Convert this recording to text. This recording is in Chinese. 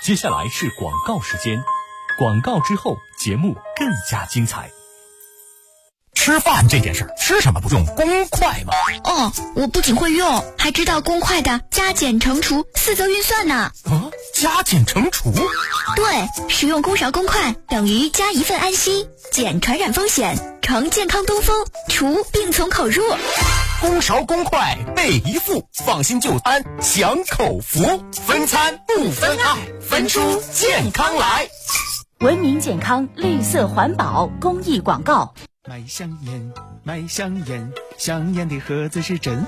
接下来是广告时间，广告之后节目更加精彩。 吃饭这件事儿，吃什么不用公筷吗？ 哦，我不仅会用，还知道公筷的加减乘除4则运算呢。 加减乘除？ 对，使用公勺公筷等于加一份安心，减传染风险，乘健康东风，除病从口入。 公勺公筷备一副，放心就餐享口福，分餐不分爱，分出健康来。 文明健康，绿色环保，公益广告。 买香烟，买香烟，香烟的盒子是真